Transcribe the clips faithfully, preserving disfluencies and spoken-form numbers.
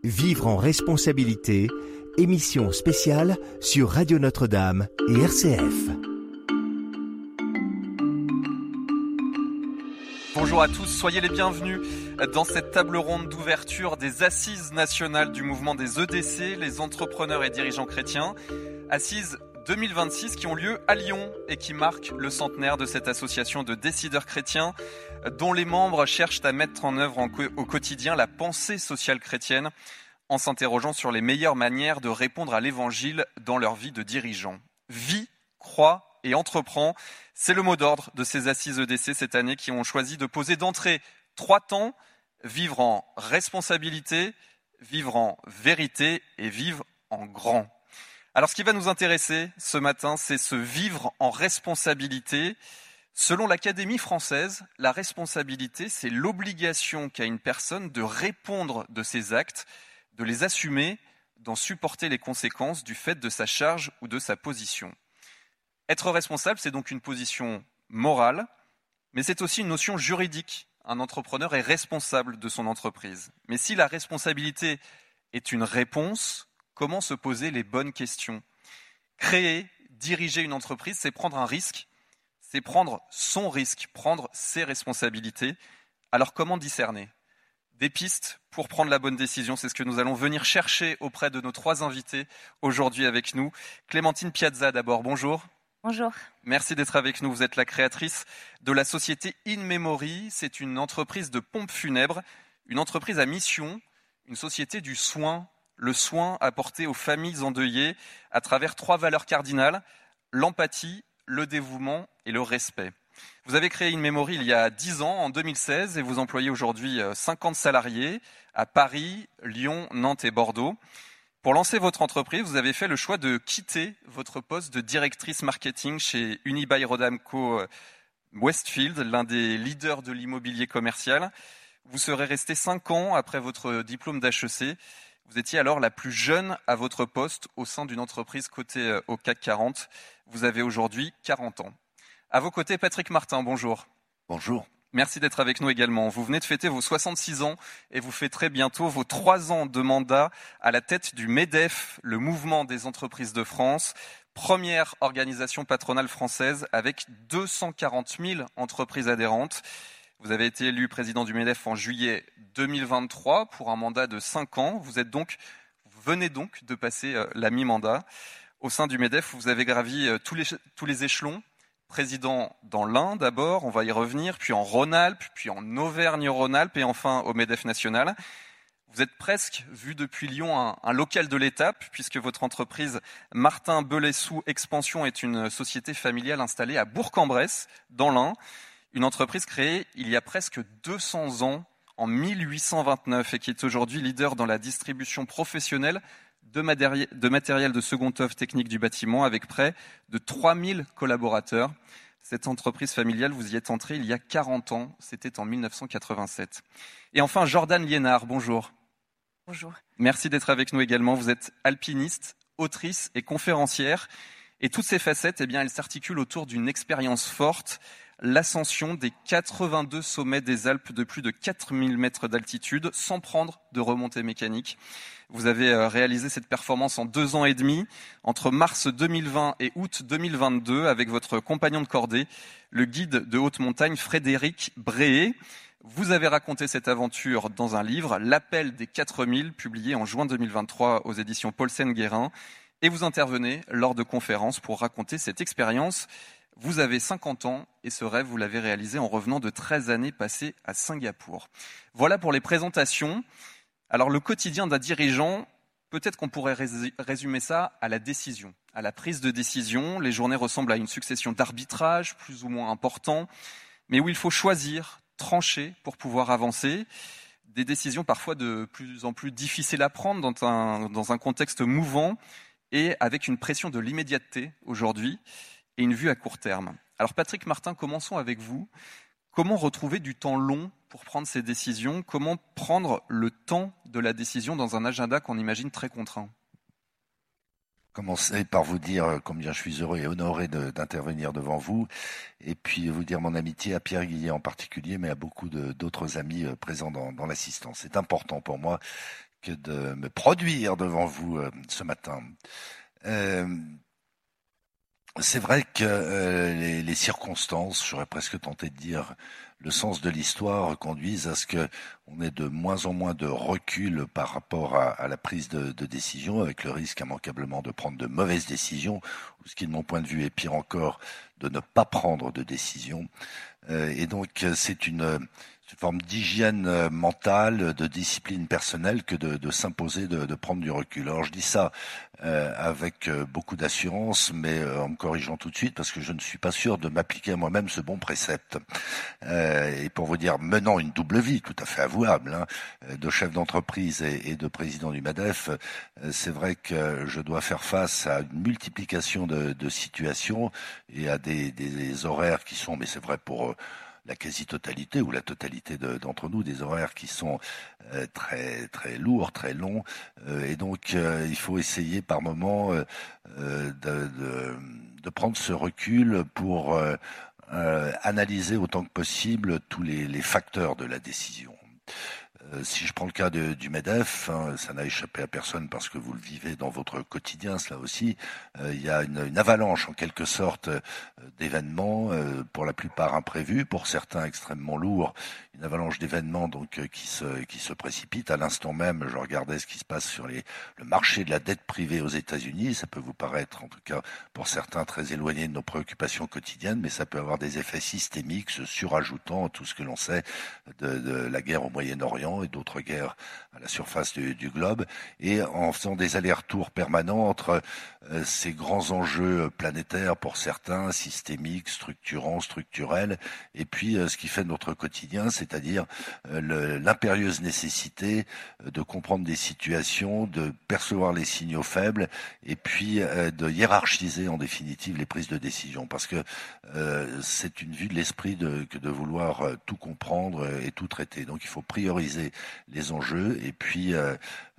Vivre en responsabilité, émission spéciale sur Radio Notre-Dame et R C F. Bonjour à tous, soyez les bienvenus dans cette table ronde d'ouverture des Assises nationales du mouvement des E D C, les entrepreneurs et dirigeants chrétiens. Assises deux mille vingt-six qui ont lieu à Lyon et qui marquent le centenaire de cette association de décideurs chrétiens dont les membres cherchent à mettre en œuvre au quotidien la pensée sociale chrétienne en s'interrogeant sur les meilleures manières de répondre à l'évangile dans leur vie de dirigeants. Vie, croit et entreprend, c'est le mot d'ordre de ces assises E D C cette année qui ont choisi de poser d'entrée trois temps, vivre en responsabilité, vivre en vérité et vivre en grand. Alors ce qui va nous intéresser ce matin, c'est ce vivre en responsabilité. Selon l'Académie française, la responsabilité, c'est l'obligation qu'a une personne de répondre de ses actes, de les assumer, d'en supporter les conséquences du fait de sa charge ou de sa position. Être responsable, c'est donc une position morale, mais c'est aussi une notion juridique. Un entrepreneur est responsable de son entreprise. Mais si la responsabilité est une réponse, comment se poser les bonnes questions ? Créer, diriger une entreprise, c'est prendre un risque, c'est prendre son risque, prendre ses responsabilités. Alors comment discerner ? Des pistes pour prendre la bonne décision, c'est ce que nous allons venir chercher auprès de nos trois invités aujourd'hui avec nous. Clémentine Piazza d'abord, bonjour. Bonjour. Merci d'être avec nous. Vous êtes la créatrice de la société In Memory. C'est une entreprise de pompes funèbres, une entreprise à mission, une société du soin, le soin apporté aux familles endeuillées à travers trois valeurs cardinales, l'empathie, le dévouement et le respect. Vous avez créé In Memory il y a dix ans, en deux mille seize, et vous employez aujourd'hui cinquante salariés à Paris, Lyon, Nantes et Bordeaux. Pour lancer votre entreprise, vous avez fait le choix de quitter votre poste de directrice marketing chez Unibail-Rodamco Westfield, l'un des leaders de l'immobilier commercial. Vous serez resté cinq ans après votre diplôme d'H E C. Vous étiez alors la plus jeune à votre poste au sein d'une entreprise cotée au C A C quarante. Vous avez aujourd'hui quarante ans. À vos côtés, Patrick Martin, bonjour. Bonjour. Merci d'être avec nous également. Vous venez de fêter vos soixante-six ans et vous fêterez bientôt vos trois ans de mandat à la tête du MEDEF, le Mouvement des entreprises de France, première organisation patronale française avec deux cent quarante mille entreprises adhérentes. Vous avez été élu président du MEDEF en juillet deux mille vingt-trois pour un mandat de cinq ans. Vous êtes donc, vous venez donc de passer la mi-mandat. Au sein du MEDEF, vous avez gravi tous les, tous les échelons. Président dans l'Ain d'abord, on va y revenir, puis en Rhône-Alpes, puis en Auvergne-Rhône-Alpes et enfin au MEDEF national. Vous êtes presque vu depuis Lyon un, un local de l'étape, puisque votre entreprise Martin Belessou Expansion est une société familiale installée à Bourg-en-Bresse, dans l'Ain. Une entreprise créée il y a presque deux cents ans, en mille huit cent vingt-neuf, et qui est aujourd'hui leader dans la distribution professionnelle de matériel, de matériel de seconde œuvre technique du bâtiment, avec près de trois mille collaborateurs. Cette entreprise familiale, vous y êtes entré il y a quarante ans, c'était en mille neuf cent quatre-vingt-sept. Et enfin, Jordan Liénard, bonjour. Bonjour. Merci d'être avec nous également. Vous êtes alpiniste, autrice et conférencière. Et toutes ces facettes, eh bien, elles s'articulent autour d'une expérience forte, l'ascension des quatre-vingt-deux sommets des Alpes de plus de quatre mille mètres d'altitude, sans prendre de remontée mécanique. Vous avez réalisé cette performance en deux ans et demi, entre mars deux mille vingt et août deux mille vingt-deux, avec votre compagnon de cordée, le guide de haute montagne Frédéric Bréé. Vous avez raconté cette aventure dans un livre, L'Appel des quatre mille, publié en juin deux mille vingt-trois aux éditions Paulsen-Guérin. Et vous intervenez lors de conférences pour raconter cette expérience. Vous avez cinquante ans et ce rêve, vous l'avez réalisé en revenant de treize années passées à Singapour. Voilà pour les présentations. Alors le quotidien d'un dirigeant, peut-être qu'on pourrait résumer ça à la décision, à la prise de décision. Les journées ressemblent à une succession d'arbitrages plus ou moins importants, mais où il faut choisir, trancher pour pouvoir avancer. Des décisions parfois de plus en plus difficiles à prendre dans un, dans un contexte mouvant et avec une pression de l'immédiateté aujourd'hui et une vue à court terme. Alors Patrick Martin, commençons avec vous. Comment retrouver du temps long pour prendre ces décisions ? Comment prendre le temps de la décision dans un agenda qu'on imagine très contraint ? Commencer par vous dire combien je suis heureux et honoré de, d'intervenir devant vous, et puis vous dire mon amitié à Pierre Guillet en particulier, mais à beaucoup de, d'autres amis présents dans, dans l'assistance. C'est important pour moi de me produire devant vous euh, ce matin. Euh, c'est vrai que euh, les, les circonstances, j'aurais presque tenté de dire le sens de l'histoire, conduisent à ce que on ait de moins en moins de recul par rapport à, à la prise de, de décision, avec le risque immanquablement de prendre de mauvaises décisions, ou ce qui de mon point de vue est pire encore, de ne pas prendre de décision. Euh, et donc c'est une, une forme d'hygiène mentale, de discipline personnelle que de, de s'imposer de, de prendre du recul. Alors je dis ça euh, avec beaucoup d'assurance, mais euh, en me corrigeant tout de suite, parce que je ne suis pas sûr de m'appliquer à moi-même ce bon précepte. Euh, et pour vous dire, menant une double vie tout à fait avouable, hein, de chef d'entreprise et, et de président du MEDEF, euh, c'est vrai que je dois faire face à une multiplication de, de situations et à des, des horaires qui sont, mais c'est vrai pour euh, la quasi-totalité ou la totalité de, d'entre nous, des horaires qui sont euh, très très lourds, très longs, euh, et donc euh, il faut essayer par moments euh, de, de, de prendre ce recul pour euh, euh, analyser autant que possible tous les, les facteurs de la décision. Euh, si je prends le cas de, du MEDEF, hein, ça n'a échappé à personne parce que vous le vivez dans votre quotidien, cela aussi. Euh, il y a une, une avalanche en quelque sorte euh, d'événements, euh, pour la plupart imprévus, pour certains extrêmement lourds. Une avalanche d'événements donc euh, qui se qui se précipite. À l'instant même, je regardais ce qui se passe sur les le marché de la dette privée aux États-Unis. Ça peut vous paraître, en tout cas pour certains, très éloigné de nos préoccupations quotidiennes, mais ça peut avoir des effets systémiques, se surajoutant à tout ce que l'on sait de, de la guerre au Moyen-Orient et d'autres guerres à la surface du, du globe, et en faisant des allers-retours permanents entre euh, ces grands enjeux planétaires pour certains, systémiques, structurants, structurels, et puis euh, ce qui fait notre quotidien, c'est-à-dire euh, le, l'impérieuse nécessité de comprendre des situations, de percevoir les signaux faibles, et puis euh, de hiérarchiser en définitive les prises de décision, parce que euh, c'est une vue de l'esprit de, que de vouloir euh, tout comprendre et tout traiter. Donc il faut prioriser les enjeux et puis euh,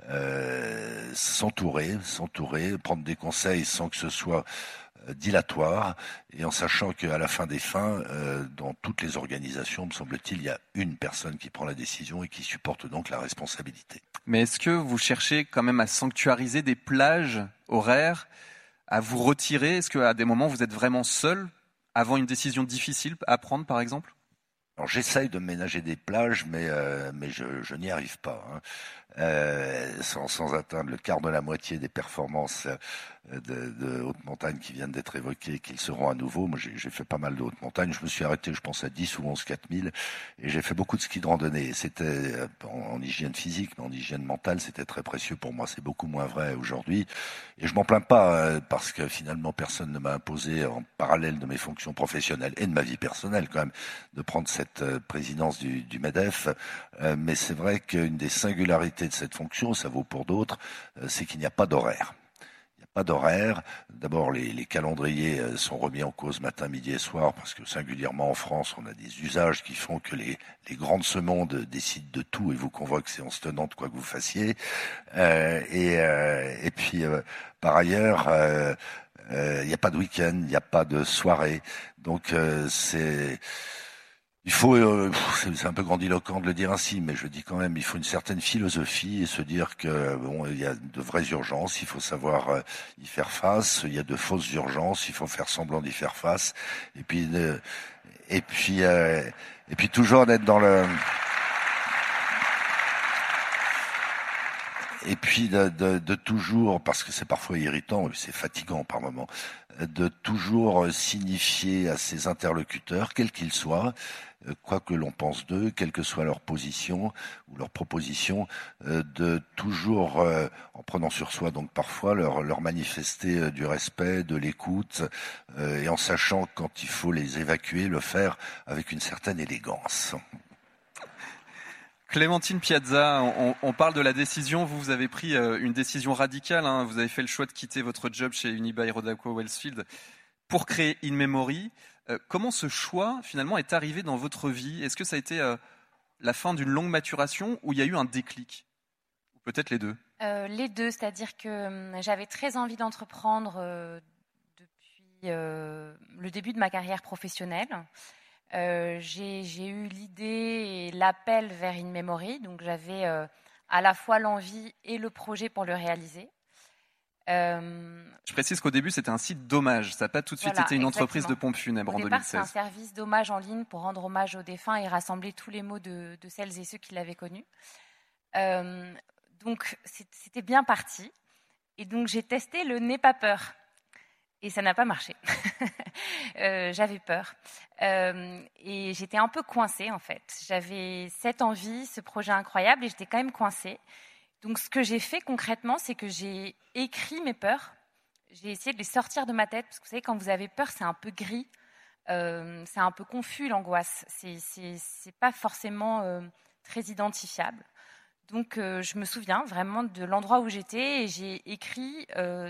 euh, s'entourer, s'entourer, prendre des conseils sans que ce soit euh, dilatoire, et en sachant qu'à la fin des fins, euh, dans toutes les organisations, me semble-t-il, il y a une personne qui prend la décision et qui supporte donc la responsabilité. Mais est-ce que vous cherchez quand même à sanctuariser des plages horaires, à vous retirer? Est-ce qu'à des moments vous êtes vraiment seul avant une décision difficile à prendre, par exemple? Alors j'essaye de ménager des plages, mais euh, mais je, je n'y arrive pas, hein. Euh, sans, sans atteindre le quart de la moitié des performances de, de haute montagne qui viennent d'être évoquées, qu'ils seront à nouveau. Moi, j'ai, j'ai fait pas mal de haute montagne. Je me suis arrêté, je pense, à dix ou onze quatre mille, et j'ai fait beaucoup de ski de randonnée. C'était en, en hygiène physique, mais en hygiène mentale, c'était très précieux pour moi. C'est beaucoup moins vrai aujourd'hui, et je m'en plains pas, parce que finalement, personne ne m'a imposé, en parallèle de mes fonctions professionnelles et de ma vie personnelle, quand même, de prendre cette présidence du, du MEDEF. Euh, mais c'est vrai qu'une des singularités de cette fonction, ça vaut pour d'autres, euh, c'est qu'il n'y a pas d'horaire. Il n'y a pas d'horaire. D'abord, les, les calendriers euh, sont remis en cause matin, midi et soir, parce que singulièrement en France, on a des usages qui font que les, les grands de ce monde décident de tout et vous convoquent séance tenante quoi que vous fassiez. Euh, et, euh, et puis, euh, par ailleurs, euh, euh, il n'y a pas de week-end, il n'y a pas de soirée. Donc, euh, c'est... Il faut, euh, c'est un peu grandiloquent de le dire ainsi, mais je dis quand même, il faut une certaine philosophie et se dire que bon, il y a de vraies urgences, il faut savoir euh, y faire face. Il y a de fausses urgences, il faut faire semblant d'y faire face. Et puis, euh, et puis, euh, et puis toujours d'être dans le, et puis de, de, de toujours, parce que c'est parfois irritant, c'est fatigant par moments, de toujours signifier à ses interlocuteurs, quels qu'ils soient, quoi que l'on pense d'eux, quelle que soit leur position ou leur proposition, de toujours, en prenant sur soi donc parfois, leur, leur manifester du respect, de l'écoute, et en sachant quand il faut les évacuer, le faire avec une certaine élégance. Clémentine Piazza, on, on parle de la décision. Vous, vous avez pris une décision radicale, hein. Vous avez fait le choix de quitter votre job chez Unibail-Rodamco-Wellsfield pour créer In Memory. Euh, comment ce choix, finalement, est arrivé dans votre vie? Est-ce que ça a été euh, la fin d'une longue maturation ou il y a eu un déclic? Ou peut-être les deux? euh, Les deux, c'est-à-dire que euh, j'avais très envie d'entreprendre euh, depuis euh, le début de ma carrière professionnelle. Euh, j'ai, j'ai eu l'idée et l'appel vers In Memory, donc j'avais euh, à la fois l'envie et le projet pour le réaliser. Euh, Je précise qu'au début, c'était un site d'hommage. Ça n'a pas tout de suite voilà, été une exactement. entreprise de pompes funèbres en en départ, deux mille seize. C'est un service d'hommage en ligne pour rendre hommage aux défunts et rassembler tous les mots de, de celles et ceux qui l'avaient connu. Euh, donc, c'était bien parti. Et donc, j'ai testé le n'aie pas peur. Et ça n'a pas marché. euh, j'avais peur. Euh, et j'étais un peu coincée, en fait. J'avais cette envie, ce projet incroyable, et j'étais quand même coincée. Donc, ce que j'ai fait concrètement, c'est que j'ai écrit mes peurs. J'ai essayé de les sortir de ma tête, parce que vous savez, quand vous avez peur, c'est un peu gris. Euh, c'est un peu confus, l'angoisse. C'est, c'est, c'est pas forcément euh, très identifiable. Donc, euh, je me souviens vraiment de l'endroit où j'étais, et j'ai écrit... Euh,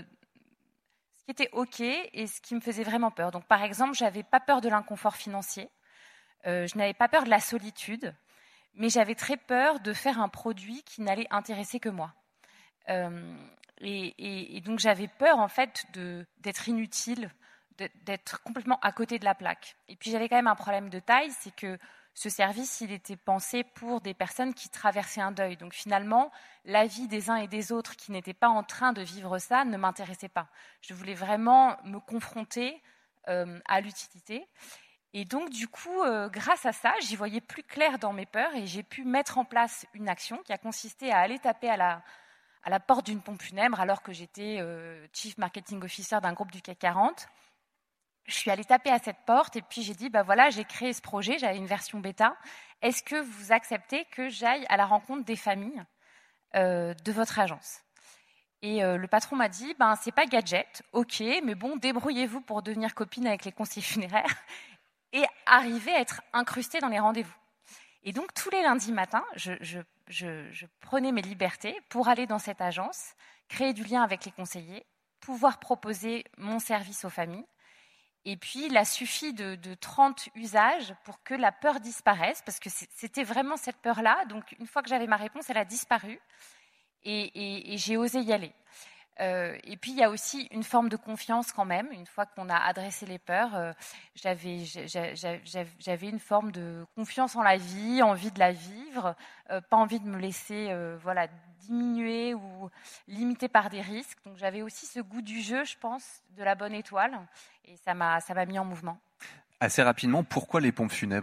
qui était OK et ce qui me faisait vraiment peur. Donc, par exemple, je n'avais pas peur de l'inconfort financier, euh, je n'avais pas peur de la solitude, mais j'avais très peur de faire un produit qui n'allait intéresser que moi. Euh, et, et, et donc, j'avais peur, en fait, de, d'être inutile, de, d'être complètement à côté de la plaque. Et puis, j'avais quand même un problème de taille, c'est que ce service, il était pensé pour des personnes qui traversaient un deuil. Donc finalement, la vie des uns et des autres qui n'étaient pas en train de vivre ça ne m'intéressait pas. Je voulais vraiment me confronter euh, à l'utilité. Et donc du coup, euh, grâce à ça, j'y voyais plus clair dans mes peurs et j'ai pu mettre en place une action qui a consisté à aller taper à la, à la porte d'une pompe funèbre alors que j'étais euh, Chief Marketing Officer d'un groupe du C A C quarante. Je suis allée taper à cette porte et puis j'ai dit, bah voilà, j'ai créé ce projet, j'avais une version bêta. Est-ce que vous acceptez que j'aille à la rencontre des familles euh, de votre agence ? Et euh, le patron m'a dit, ben c'est pas gadget, ok, mais bon, débrouillez-vous pour devenir copine avec les conseillers funéraires et arriver à être incrusté dans les rendez-vous. Et donc tous les lundis matins, je, je, je, je prenais mes libertés pour aller dans cette agence, créer du lien avec les conseillers, pouvoir proposer mon service aux familles. Et puis, il a suffi de, de trente usages pour que la peur disparaisse, parce que c'était vraiment cette peur-là. Donc, une fois que j'avais ma réponse, elle a disparu. Et, et, et j'ai osé y aller. Euh, et puis, il y a aussi une forme de confiance quand même. Une fois qu'on a adressé les peurs, euh, j'avais, j'avais, j'avais une forme de confiance en la vie, envie de la vivre, euh, pas envie de me laisser euh, voilà, diminuer ou limiter par des risques. Donc, j'avais aussi ce goût du jeu, je pense, de la bonne étoile. Et ça m'a, ça m'a mis en mouvement. Assez rapidement, pourquoi les pompes funèbres ?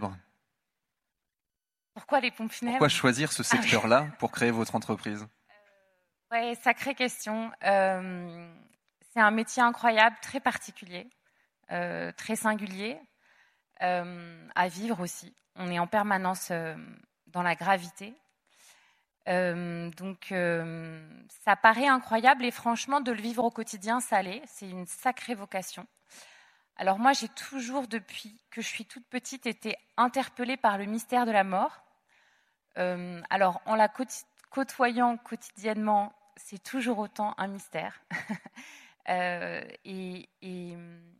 Pourquoi les pompes funèbres ? Pourquoi choisir ce secteur-là ah oui. pour créer votre entreprise ? euh, Ouais, sacrée question. Euh, c'est un métier incroyable, très particulier, euh, très singulier, euh, à vivre aussi. On est en permanence euh, dans la gravité. Euh, donc, euh, ça paraît incroyable et franchement, de le vivre au quotidien, ça l'est. C'est une sacrée vocation. Alors moi, j'ai toujours, depuis que je suis toute petite, été interpellée par le mystère de la mort. Euh, alors, en la côtoyant quotidiennement, c'est toujours autant un mystère. euh, et, et,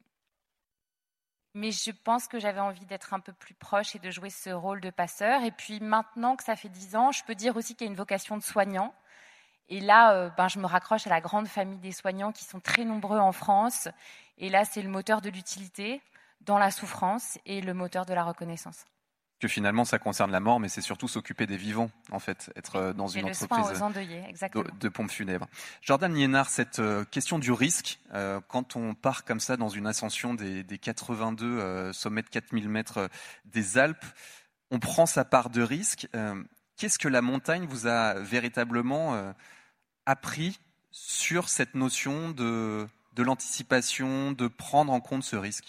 mais je pense que j'avais envie d'être un peu plus proche et de jouer ce rôle de passeur. Et puis maintenant que ça fait dix ans, je peux dire aussi qu'il y a une vocation de soignant. Et là, euh, ben, je me raccroche à la grande famille des soignants qui sont très nombreux en France. Et là, c'est le moteur de l'utilité dans la souffrance et le moteur de la reconnaissance. Que finalement, ça concerne la mort, mais c'est surtout s'occuper des vivants, en fait, être dans une et le entreprise soin aux endeuillés, exactement. de, de pompes funèbres. Jordan Liénard, cette euh, question du risque, euh, quand on part comme ça dans une ascension des, des quatre-vingt-deux euh, sommets de quatre mille mètres euh, des Alpes, on prend sa part de risque. Euh, qu'est-ce que la montagne vous a véritablement euh, appris sur cette notion de, de l'anticipation, de prendre en compte ce risque ?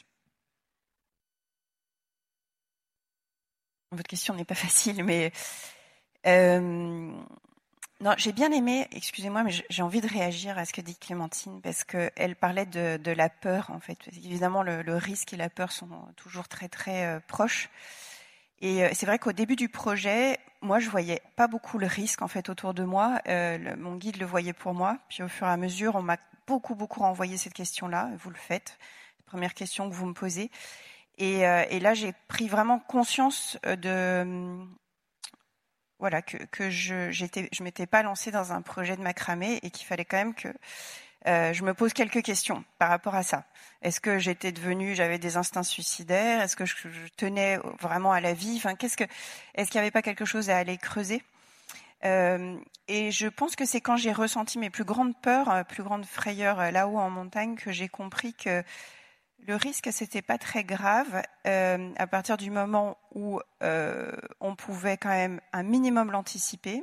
Votre question n'est pas facile, mais euh, non, j'ai bien aimé, excusez-moi, mais j'ai envie de réagir à ce que dit Clémentine, parce qu'elle parlait de, de la peur, en fait. Évidemment, le, le risque et la peur sont toujours très, très euh, proches. Et euh, c'est vrai qu'au début du projet, moi, je voyais pas beaucoup le risque, en fait, autour de moi. Euh, le, mon guide le voyait pour moi. Puis au fur et à mesure, on m'a beaucoup, beaucoup renvoyé cette question-là. Vous le faites. Première question que vous me posez. Et, euh, et là, j'ai pris vraiment conscience de voilà que, que je j'étais je m'étais pas lancée dans un projet de macramé et qu'il fallait quand même que euh, je me pose quelques questions par rapport à ça. Est-ce que j'étais devenue, j'avais des instincts suicidaires ? Est-ce que je, je tenais vraiment à la vie ? Enfin, qu'est-ce que est-ce qu'il n'y avait pas quelque chose à aller creuser ? Euh, et je pense que c'est quand j'ai ressenti mes plus grandes peurs, euh, plus grandes frayeurs euh, là-haut en montagne, que j'ai compris que le risque, c'était pas très grave euh, à partir du moment où euh, on pouvait quand même un minimum l'anticiper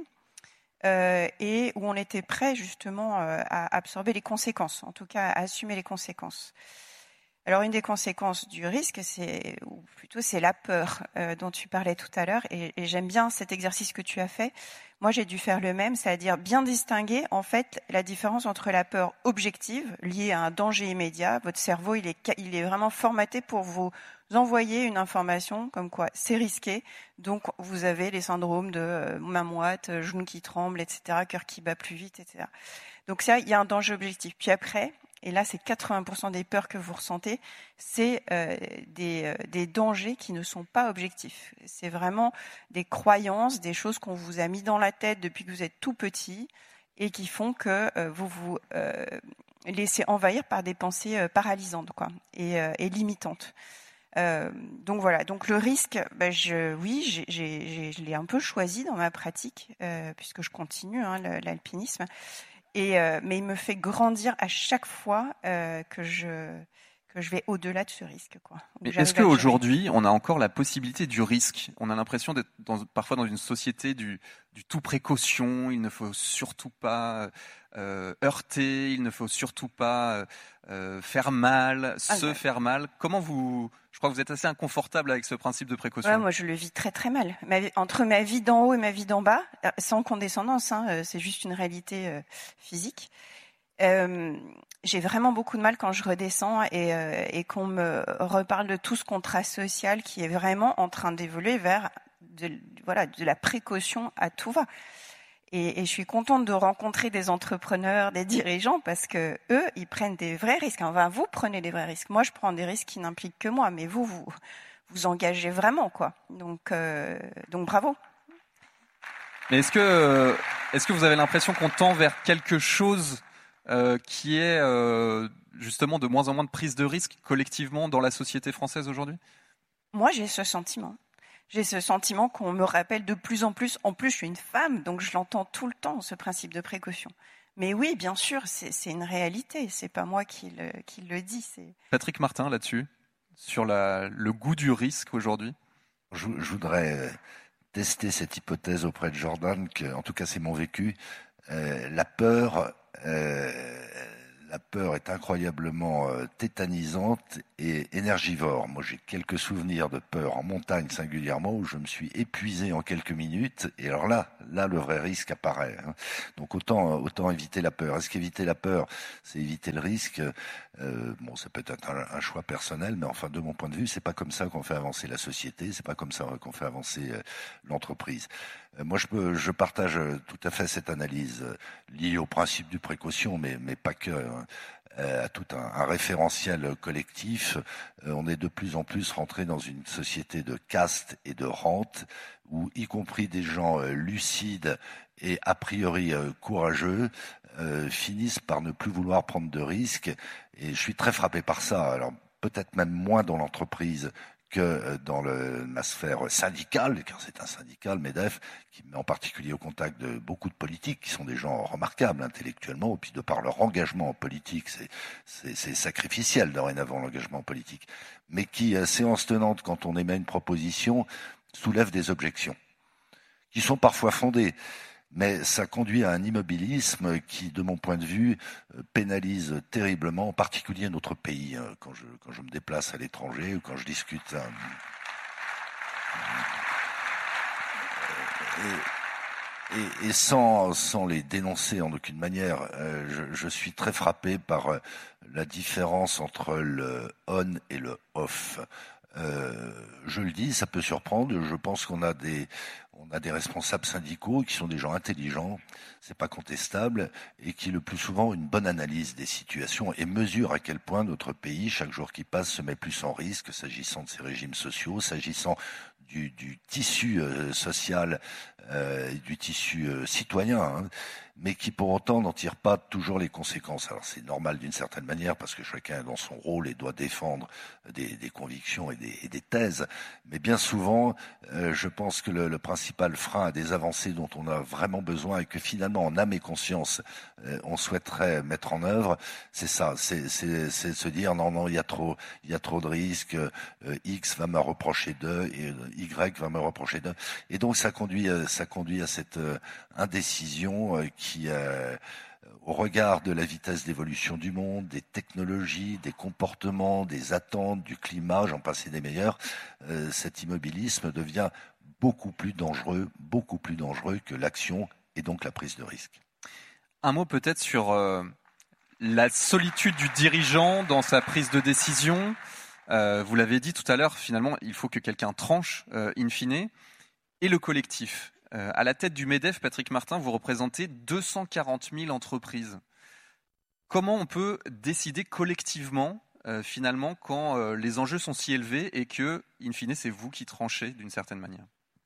euh, et où on était prêt justement euh, à absorber les conséquences, en tout cas à assumer les conséquences. Alors une des conséquences du risque, c'est, ou plutôt c'est la peur euh, dont tu parlais tout à l'heure, et, et j'aime bien cet exercice que tu as fait. Moi, j'ai dû faire le même, c'est-à-dire bien distinguer en fait la différence entre la peur objective liée à un danger immédiat. Votre cerveau, il est, il est vraiment formaté pour vous envoyer une information comme quoi c'est risqué, donc vous avez les syndromes de euh, main moite, genoux qui tremblent, et cetera, cœur qui bat plus vite, et cetera. Donc ça, il y a un danger objectif. Puis après, et là c'est quatre-vingts pour cent des peurs que vous ressentez, c'est euh, des, euh, des dangers qui ne sont pas objectifs. C'est vraiment des croyances, des choses qu'on vous a mis dans la tête depuis que vous êtes tout petit et qui font que euh, vous vous euh, laissez envahir par des pensées euh, paralysantes quoi, et, euh, et limitantes. Euh, donc voilà, donc le risque, ben je, oui, j'ai, j'ai, je l'ai un peu choisi dans ma pratique, euh, puisque je continue hein, l'alpinisme. Et, euh, mais il me fait grandir à chaque fois euh, que je que je vais au-delà de ce risque, quoi. Est-ce qu'aujourd'hui, on a encore la possibilité du risque ? On a l'impression d'être dans, parfois dans une société du, du tout précaution. Il ne faut surtout pas euh, heurter, il ne faut surtout pas euh, faire mal, ah, se ouais. faire mal. Comment vous... Je crois que vous êtes assez inconfortable avec ce principe de précaution. Ouais, moi, je le vis très très mal. Ma vie, entre ma vie d'en haut et ma vie d'en bas, sans condescendance, hein, c'est juste une réalité euh, physique. Euh, j'ai vraiment beaucoup de mal quand je redescends et, euh, et qu'on me reparle de tout ce contrat social qui est vraiment en train d'évoluer vers de, voilà, de la précaution à tout va. Et, et je suis contente de rencontrer des entrepreneurs, des dirigeants, parce que eux, ils prennent des vrais risques. Enfin, vous prenez des vrais risques. Moi, je prends des risques qui n'impliquent que moi, mais vous, vous vous engagez vraiment, quoi. Donc, euh, donc bravo. Mais est-ce que, est-ce que vous avez l'impression qu'on tend vers quelque chose Euh, qui est euh, justement de moins en moins de prise de risque collectivement dans la société française aujourd'hui ? Moi, j'ai ce sentiment. J'ai ce sentiment qu'on me rappelle de plus en plus. En plus, je suis une femme, donc je l'entends tout le temps, ce principe de précaution. Mais oui, bien sûr, c'est, c'est une réalité. C'est pas moi qui le, qui le dis. C'est... Patrick Martin, là-dessus, sur la, le goût du risque aujourd'hui ? Je, je voudrais tester cette hypothèse auprès de Jordan, que, en tout cas, c'est mon vécu. Euh, la peur... Euh, la peur est incroyablement euh, tétanisante et énergivore. Moi, j'ai quelques souvenirs de peur en montagne singulièrement où je me suis épuisé en quelques minutes. Et alors là, là, le vrai risque apparaît. Hein. Donc autant, autant éviter la peur. Est-ce qu'éviter la peur, c'est éviter le risque ? euh, Bon, ça peut être un, un choix personnel, mais enfin, de mon point de vue, c'est pas comme ça qu'on fait avancer la société. C'est pas comme ça qu'on fait avancer euh, l'entreprise. Euh, moi, je, peux, je partage tout à fait cette analyse euh, liée au principe du précaution, mais, mais pas que. Hein. À tout un, un référentiel collectif, euh, on est de plus en plus rentré dans une société de caste et de rente, où y compris des gens euh, lucides et a priori euh, courageux euh, finissent par ne plus vouloir prendre de risques. Et je suis très frappé par ça. Alors peut-être même moins dans l'entreprise que dans le, la sphère syndicale, car c'est un syndicat, le MEDEF, qui met en particulier au contact de beaucoup de politiques, qui sont des gens remarquables intellectuellement, et puis de par leur engagement en politique, c'est, c'est, c'est sacrificiel dorénavant l'engagement politique, mais qui, à séance tenante, quand on émet une proposition, soulève des objections, qui sont parfois fondées. Mais ça conduit à un immobilisme qui, de mon point de vue, pénalise terriblement, en particulier notre pays. Quand je, quand je me déplace à l'étranger ou quand je discute... Et, et, et sans, sans les dénoncer en aucune manière, je, je suis très frappé par la différence entre le on et le off. Euh, je le dis, ça peut surprendre. Je pense qu'on a des, on a des responsables syndicaux qui sont des gens intelligents, c'est pas contestable, et qui le plus souvent ont une bonne analyse des situations et mesurent à quel point notre pays, chaque jour qui passe, se met plus en risque, s'agissant de ses régimes sociaux, s'agissant du, du tissu euh, social, euh, du tissu euh, citoyen. Hein. mais qui pour autant n'en tirent pas toujours les conséquences. Alors c'est normal d'une certaine manière, parce que chacun est dans son rôle et doit défendre des, des convictions et des, et des thèses, mais bien souvent, euh, je pense que le, le principal frein à des avancées dont on a vraiment besoin et que finalement en âme et conscience euh, on souhaiterait mettre en œuvre, c'est ça, c'est, c'est, c'est de se dire non, non, il y a trop, il y a trop de risques, euh, X va me reprocher d'eux et Y va me reprocher d'eux, et donc ça conduit, ça conduit à cette euh, indécision euh, qui, euh, au regard de la vitesse d'évolution du monde, des technologies, des comportements, des attentes, du climat, j'en passe et des meilleurs, euh, cet immobilisme devient beaucoup plus dangereux, beaucoup plus dangereux que l'action et donc la prise de risque. Un mot peut-être sur euh, la solitude du dirigeant dans sa prise de décision. Euh, vous l'avez dit tout à l'heure, finalement, il faut que quelqu'un tranche, euh, in fine, et le collectif. Euh, à la tête du MEDEF, Patrick Martin, vous représentez deux cent quarante mille entreprises. Comment on peut décider collectivement, euh, finalement, quand euh, les enjeux sont si élevés et que, in fine, c'est vous qui tranchez d'une certaine manière ?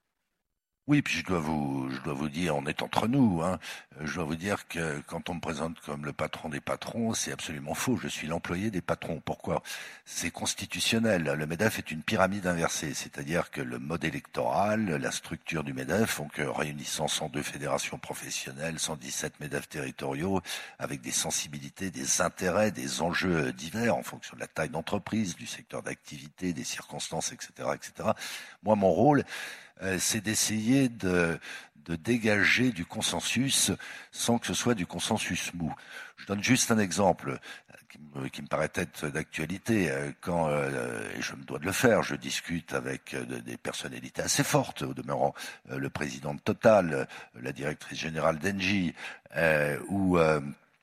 Oui, puis je dois vous, je dois vous dire, on est entre nous, hein, je dois vous dire que quand on me présente comme le patron des patrons, c'est absolument faux. Je suis l'employé des patrons. Pourquoi ? C'est constitutionnel. Le MEDEF est une pyramide inversée, c'est-à-dire que le mode électoral, la structure du MEDEF font que réunissant cent deux fédérations professionnelles, cent dix-sept MEDEF territoriaux, avec des sensibilités, des intérêts, des enjeux divers en fonction de la taille d'entreprise, du secteur d'activité, des circonstances, et cetera, et cetera. Moi, mon rôle, Euh, c'est d'essayer de, de dégager du consensus sans que ce soit du consensus mou. Je donne juste un exemple qui me, qui me paraît être d'actualité. Quand, euh, et je me dois de le faire, je discute avec des personnalités assez fortes, au demeurant le président de Total, la directrice générale d'Engie, euh, ou euh,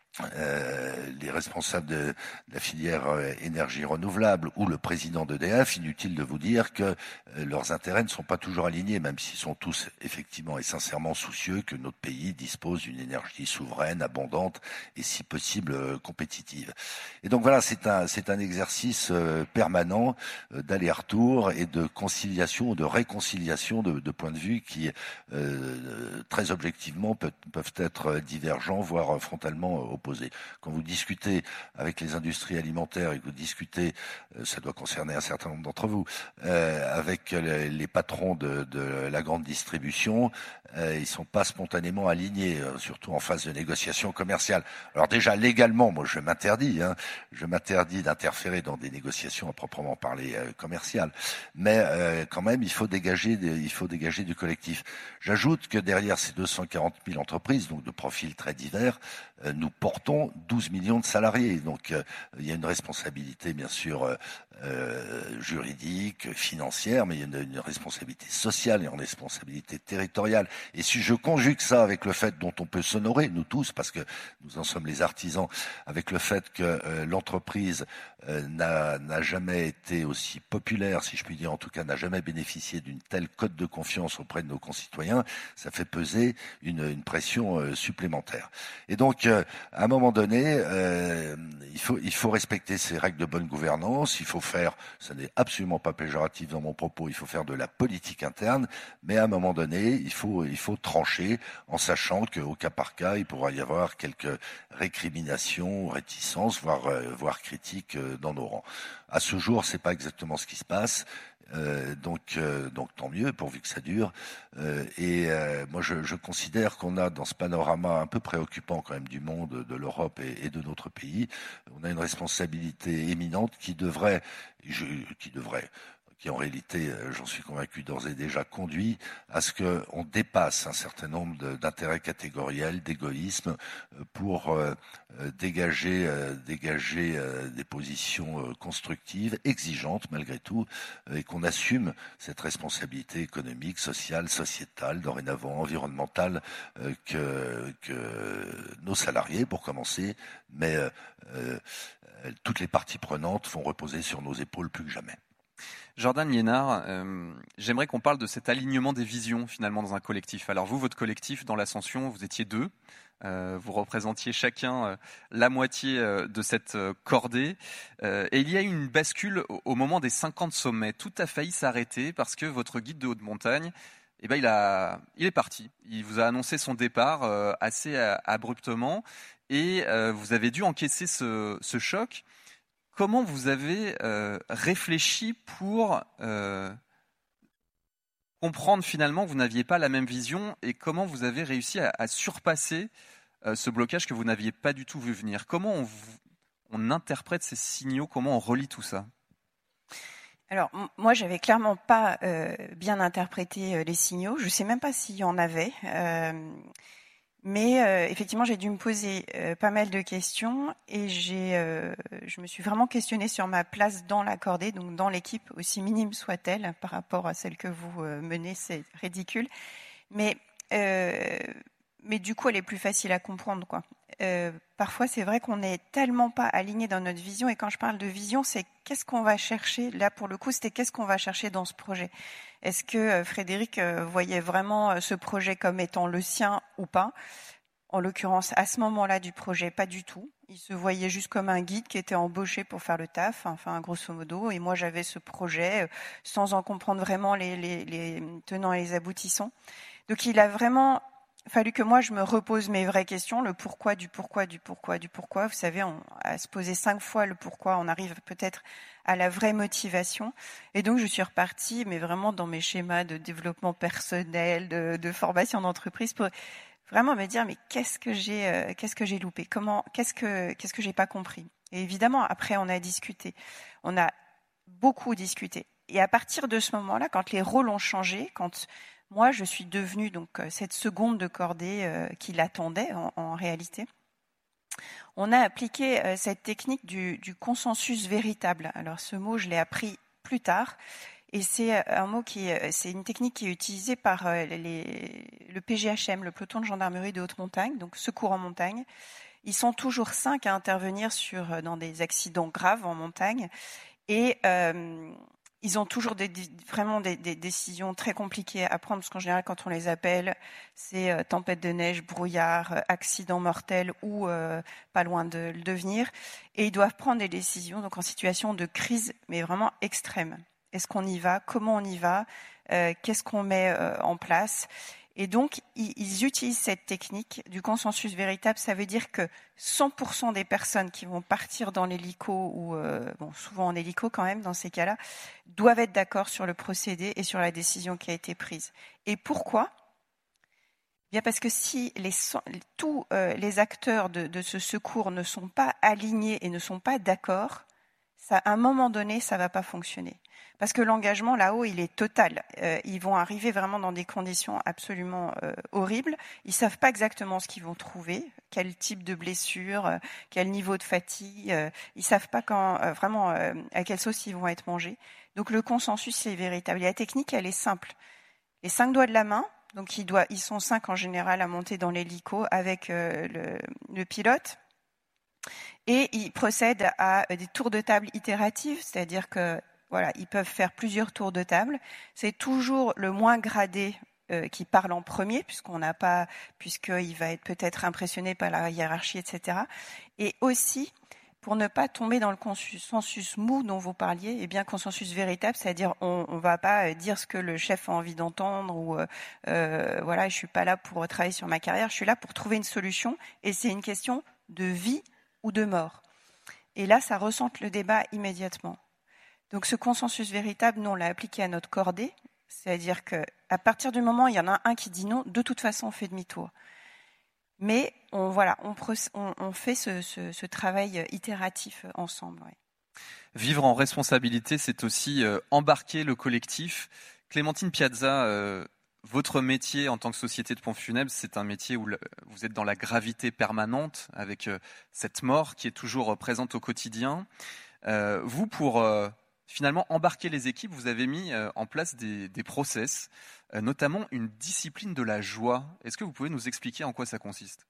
Euh, les responsables de, de la filière euh, énergie renouvelable ou le président d'E D F, inutile de vous dire que euh, leurs intérêts ne sont pas toujours alignés, même s'ils sont tous effectivement et sincèrement soucieux que notre pays dispose d'une énergie souveraine, abondante et si possible euh, compétitive. Et donc voilà, c'est un, c'est un exercice euh, permanent euh, d'aller-retour et de conciliation, de réconciliation de, de points de vue qui, euh, très objectivement, peut, peuvent être divergents, voire frontalement opposés. Quand vous discutez avec les industries alimentaires et que vous discutez, ça doit concerner un certain nombre d'entre vous, euh, avec les, les patrons de, de la grande distribution, euh, ils sont pas spontanément alignés, euh, surtout en phase de négociation commerciale. Alors déjà légalement, moi je m'interdis, hein, je m'interdis d'interférer dans des négociations à proprement parler euh, commerciales, mais euh, quand même il faut dégager, des, il faut dégager du collectif. J'ajoute que derrière ces deux cent quarante mille entreprises, donc de profils très divers, euh, nous portons douze millions de salariés. Donc euh, il y a une responsabilité bien sûr euh, euh, juridique, financière, mais il y a une, une responsabilité sociale et une responsabilité territoriale. Et si je conjugue ça avec le fait dont on peut s'honorer, nous tous, parce que nous en sommes les artisans, avec le fait que euh, l'entreprise euh, n'a, n'a jamais été aussi populaire, si je puis dire, en tout cas n'a jamais bénéficié d'une telle cote de confiance auprès de nos concitoyens, ça fait peser une, une pression euh, supplémentaire. Et donc, euh, à un moment donné, euh, il faut, il faut respecter ces règles de bonne gouvernance, il faut faire, ça n'est absolument pas péjoratif dans mon propos, il faut faire de la politique interne, mais à un moment donné, il faut, il faut trancher en sachant qu'au cas par cas, il pourra y avoir quelques récriminations, réticences, voire, euh, voire critiques euh, dans nos rangs. À ce jour, c'est pas exactement ce qui se passe. Euh, donc, euh, donc tant mieux, pourvu que ça dure. Euh, et euh, moi, je, je considère qu'on a dans ce panorama un peu préoccupant quand même du monde, de l'Europe et, et de notre pays, on a une responsabilité éminente qui devrait, je, qui devrait, qui en réalité, j'en suis convaincu, d'ores et déjà conduit à ce qu'on dépasse un certain nombre de, d'intérêts catégoriels, d'égoïsme, pour euh, dégager, euh, dégager euh, des positions euh, constructives, exigeantes malgré tout, euh, et qu'on assume cette responsabilité économique, sociale, sociétale, dorénavant environnementale, euh, que, que nos salariés, pour commencer, mais euh, euh, toutes les parties prenantes vont reposer sur nos épaules plus que jamais. Jordan Liénard, euh, j'aimerais qu'on parle de cet alignement des visions finalement dans un collectif. Alors vous, votre collectif dans l'Ascension, vous étiez deux, euh, vous représentiez chacun euh, la moitié euh, de cette euh, cordée, euh, et il y a eu une bascule au, au moment des cinquante sommets. Tout a failli s'arrêter parce que votre guide de haute montagne eh ben, il, a, il est parti. Il vous a annoncé son départ euh, assez euh, abruptement et euh, vous avez dû encaisser ce, ce choc. Comment vous avez euh, réfléchi pour euh, comprendre finalement que vous n'aviez pas la même vision et comment vous avez réussi à, à surpasser euh, ce blocage que vous n'aviez pas du tout vu venir? Comment on, on interprète ces signaux? Comment on relie tout ça? Alors, m- moi, j'avais clairement pas euh, bien interprété euh, les signaux. Je sais même pas s'il y en avait. Euh, mais euh, effectivement, j'ai dû me poser euh, pas mal de questions et j'ai, euh, je me suis vraiment questionnée sur ma place dans la cordée, donc dans l'équipe, aussi minime soit-elle par rapport à celle que vous euh, menez, c'est ridicule. Mais, euh, mais du coup, elle est plus facile à comprendre, quoi. Euh, parfois, c'est vrai qu'on n'est tellement pas aligné dans notre vision. Et quand je parle de vision, c'est qu'est-ce qu'on va chercher. Là, pour le coup, c'était qu'est-ce qu'on va chercher dans ce projet. Est-ce que euh, Frédéric euh, voyait vraiment euh, ce projet comme étant le sien ou pas? En l'occurrence, à ce moment-là du projet, pas du tout. Il se voyait juste comme un guide qui était embauché pour faire le taf, enfin, grosso modo. Et moi, j'avais ce projet euh, sans en comprendre vraiment les, les, les tenants et les aboutissants. Donc, il a vraiment fallu que moi, je me repose mes vraies questions, le pourquoi, du pourquoi, du pourquoi, du pourquoi. Vous savez, on, à se poser cinq fois le pourquoi, on arrive peut-être à la vraie motivation. Et donc, je suis repartie, mais vraiment dans mes schémas de développement personnel, de, de formation d'entreprise, pour vraiment me dire, mais qu'est-ce que j'ai, euh, qu'est-ce que j'ai loupé? Comment, qu'est-ce que, qu'est-ce que j'ai pas compris? Et évidemment, après, on a discuté. On a beaucoup discuté. Et à partir de ce moment-là, quand les rôles ont changé, quand moi, je suis devenue donc cette seconde de cordée euh, qui l'attendait en, en réalité. On a appliqué euh, cette technique du, du consensus véritable. Alors, ce mot, je l'ai appris plus tard, et c'est un mot qui, c'est une technique qui est utilisée par euh, les, le P G H M, le peloton de gendarmerie de haute montagne, donc secours en montagne. Ils sont toujours cinq à intervenir sur dans des accidents graves en montagne, et euh, ils ont toujours des, vraiment des, des décisions très compliquées à prendre, parce qu'en général, quand on les appelle, c'est euh, tempête de neige, brouillard, euh, accident mortel ou euh, pas loin de le devenir. Et ils doivent prendre des décisions donc en situation de crise, mais vraiment extrême. Est-ce qu'on y va? Comment on y va? euh, Qu'est-ce qu'on met euh, en place? Et donc, ils utilisent cette technique du consensus véritable. Ça veut dire que cent pour cent des personnes qui vont partir dans l'hélico, ou euh, bon, souvent en hélico quand même dans ces cas-là, doivent être d'accord sur le procédé et sur la décision qui a été prise. Et pourquoi? Bien parce que si les, tous euh, les acteurs de, de ce secours ne sont pas alignés et ne sont pas d'accord, ça, à un moment donné, ça va pas fonctionner. Parce que l'engagement là-haut, il est total. Euh, ils vont arriver vraiment dans des conditions absolument euh, horribles. Ils savent pas exactement ce qu'ils vont trouver, quel type de blessure, euh, quel niveau de fatigue. Euh, ils savent pas quand euh, vraiment euh, à quelle sauce ils vont être mangés. Donc le consensus, c'est véritable. Et la technique, elle est simple. Les cinq doigts de la main. Donc ils, doivent, ils sont cinq en général à monter dans l'hélico avec euh, le, le pilote. Et ils procèdent à des tours de table itératifs, c'est-à-dire que voilà, ils peuvent faire plusieurs tours de table. C'est toujours le moins gradé euh, qui parle en premier, puisqu'on n'a pas, puisqu'il va être peut-être impressionné par la hiérarchie, et cetera. Et aussi, pour ne pas tomber dans le consensus mou dont vous parliez, et bien consensus véritable, c'est-à-dire on ne va pas dire ce que le chef a envie d'entendre, ou euh, voilà, je suis pas là pour travailler sur ma carrière, je suis là pour trouver une solution, et c'est une question de vie ou de mort. Et là, ça ressente le débat immédiatement. Donc ce consensus véritable, nous, on l'a appliqué à notre cordée, c'est-à-dire qu'à partir du moment où il y en a un qui dit non, de toute façon, on fait demi-tour. Mais on, voilà, on, on, on fait ce, ce, ce travail itératif ensemble. Ouais. Vivre en responsabilité, c'est aussi euh, embarquer le collectif. Clémentine Piazza, euh, votre métier en tant que société de pompes funèbres, c'est un métier où le, vous êtes dans la gravité permanente, avec euh, cette mort qui est toujours présente au quotidien. Euh, vous, pour euh, finalement embarquer les équipes, vous avez mis euh, en place des, des process, euh, notamment une discipline de la joie. Est-ce que vous pouvez nous expliquer en quoi ça consiste?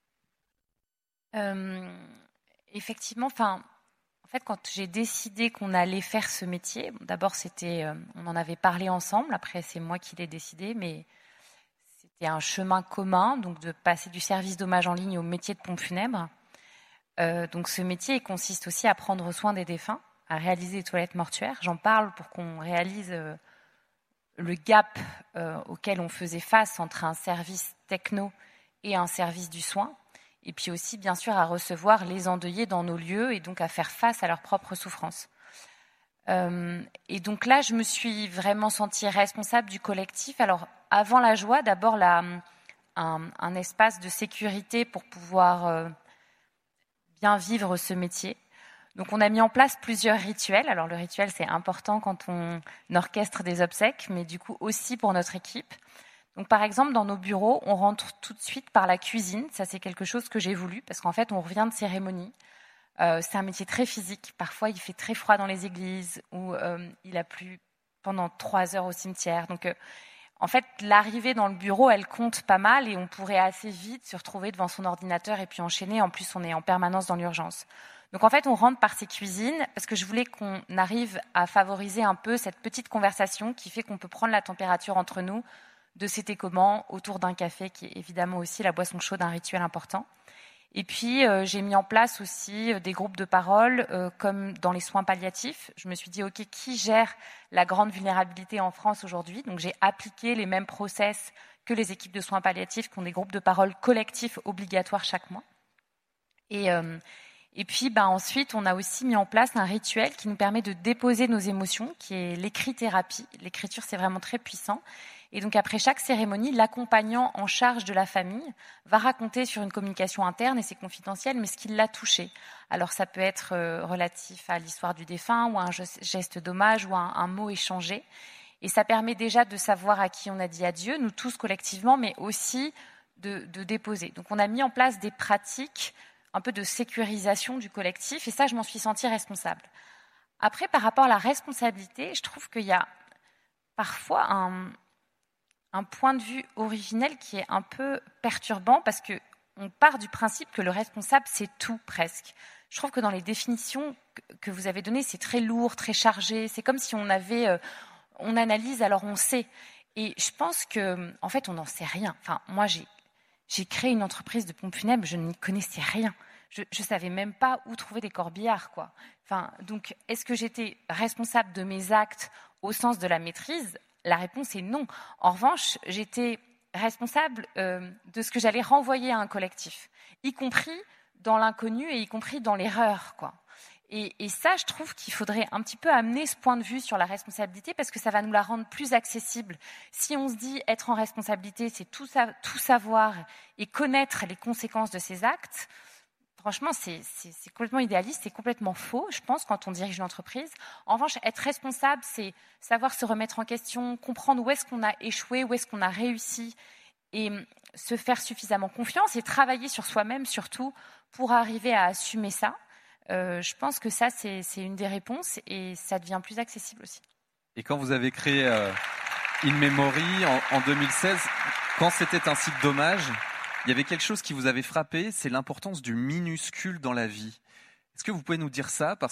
euh, Effectivement, enfin, en fait, quand j'ai décidé qu'on allait faire ce métier, bon, d'abord c'était, euh, on en avait parlé ensemble. Après, c'est moi qui l'ai décidé, mais c'était un chemin commun, donc de passer du service d'hommage en ligne au métier de pompe funèbre. Euh, donc ce métier il consiste aussi à prendre soin des défunts, à réaliser les toilettes mortuaires. J'en parle pour qu'on réalise euh, le gap euh, auquel on faisait face entre un service techno et un service du soin, et puis aussi bien sûr à recevoir les endeuillés dans nos lieux et donc à faire face à leurs propres souffrances. Euh, et donc là, je me suis vraiment sentie responsable du collectif. Alors avant la joie, d'abord la, un, un espace de sécurité pour pouvoir euh, bien vivre ce métier. Donc on a mis en place plusieurs rituels. Alors le rituel, c'est important quand on orchestre des obsèques, mais du coup aussi pour notre équipe. Donc par exemple, dans nos bureaux, on rentre tout de suite par la cuisine. Ça, c'est quelque chose que j'ai voulu parce qu'en fait, on revient de cérémonie. Euh, c'est un métier très physique. Parfois, il fait très froid dans les églises ou euh, il a plu pendant trois heures au cimetière. Donc euh, en fait, l'arrivée dans le bureau, elle compte pas mal et on pourrait assez vite se retrouver devant son ordinateur et puis enchaîner. En plus, on est en permanence dans l'urgence. Donc en fait, on rentre par ces cuisines parce que je voulais qu'on arrive à favoriser un peu cette petite conversation qui fait qu'on peut prendre la température entre nous de c'était comment autour d'un café qui est évidemment aussi la boisson chaude, un rituel important. Et puis euh, j'ai mis en place aussi euh, des groupes de parole euh, comme dans les soins palliatifs. Je me suis dit ok, qui gère la grande vulnérabilité en France aujourd'hui? Donc j'ai appliqué les mêmes process que les équipes de soins palliatifs qui ont des groupes de parole collectifs obligatoires chaque mois. Et euh, Et puis ben, ensuite, on a aussi mis en place un rituel qui nous permet de déposer nos émotions, qui est l'écrit-thérapie. L'écriture, c'est vraiment très puissant. Et donc après chaque cérémonie, l'accompagnant en charge de la famille va raconter sur une communication interne, et c'est confidentiel, mais ce qui l'a touché. Alors ça peut être euh, relatif à l'histoire du défunt, ou à un geste d'hommage, ou à un, un mot échangé. Et ça permet déjà de savoir à qui on a dit adieu, nous tous collectivement, mais aussi de, de déposer. Donc on a mis en place des pratiques un peu de sécurisation du collectif, et ça, je m'en suis sentie responsable. Après, par rapport à la responsabilité, je trouve qu'il y a parfois un, un point de vue originel qui est un peu perturbant, parce qu'on part du principe que le responsable, c'est tout, presque. Je trouve que dans les définitions que vous avez données, c'est très lourd, très chargé, c'est comme si on avait... Euh, on analyse, alors on sait. Et je pense que, en fait, on n'en sait rien. Enfin, moi, j'ai J'ai créé une entreprise de pompes funèbres, je n'y connaissais rien. Je ne savais même pas où trouver des corbillards, quoi. Enfin, donc, est-ce que j'étais responsable de mes actes au sens de la maîtrise? La réponse est non. En revanche, j'étais responsable euh, de ce que j'allais renvoyer à un collectif, y compris dans l'inconnu et y compris dans l'erreur, quoi. Et, et ça, je trouve qu'il faudrait un petit peu amener ce point de vue sur la responsabilité parce que ça va nous la rendre plus accessible. Si on se dit être en responsabilité, c'est tout, sa- tout savoir et connaître les conséquences de ses actes, franchement, c'est, c'est, c'est complètement idéaliste, c'est complètement faux, je pense, quand on dirige une entreprise. En revanche, être responsable, c'est savoir se remettre en question, comprendre où est-ce qu'on a échoué, où est-ce qu'on a réussi et se faire suffisamment confiance et travailler sur soi-même surtout pour arriver à assumer ça. Euh, je pense que ça, c'est, c'est une des réponses et ça devient plus accessible aussi. Et quand vous avez créé euh, In Memory en, en deux mille seize, quand c'était un site d'hommage, il y avait quelque chose qui vous avait frappé, c'est l'importance du minuscule dans la vie. Est-ce que vous pouvez nous dire ça? Parce